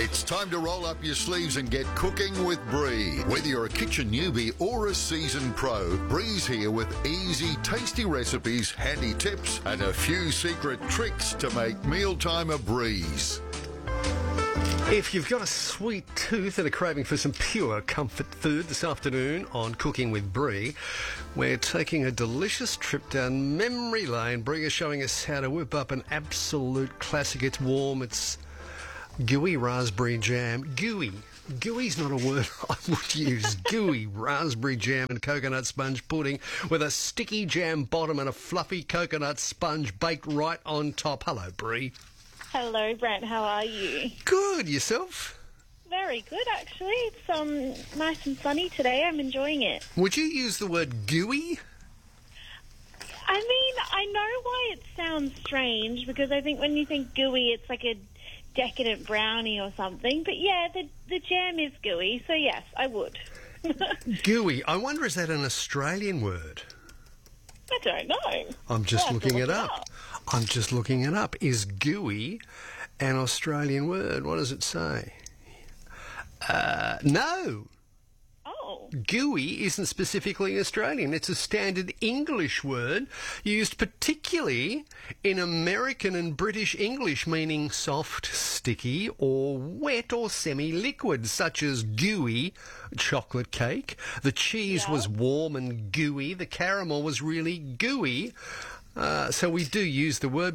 It's time to roll up your sleeves and get cooking with Bree. Whether you're a kitchen newbie or a seasoned pro, Bree's here with easy, tasty recipes, handy tips, and a few secret tricks to make mealtime a breeze. If you've got a sweet tooth and a craving for some pure comfort food this afternoon on Cooking with Bree, we're taking a delicious trip down memory lane. Bree is showing us how to whip up an absolute classic. It's warm, it's gooey raspberry jam. Gooey. Gooey's not a word I would use. Gooey raspberry jam and coconut sponge pudding with a sticky jam bottom and a fluffy coconut sponge baked right on top. Hello, Bree. Hello, Brent. How are you? Good. Yourself? Very good, actually. It's nice and sunny today. I'm enjoying it. Would you use the word gooey? I mean, I know why it sounds strange, because I think when you think gooey, it's like a decadent brownie or something. But yeah, the jam is gooey, so yes, I would. Gooey. I wonder, is that an Australian word? I don't know. I'm just looking it up. up. I'm just looking it up. Is gooey an Australian word? What does it say? No. Oh. Gooey isn't specifically Australian. It's a standard English word used particularly in American and British English, meaning soft, sticky, or wet or semi-liquid, such as gooey chocolate cake. The cheese was warm and gooey. The caramel was really gooey. So we do use the word.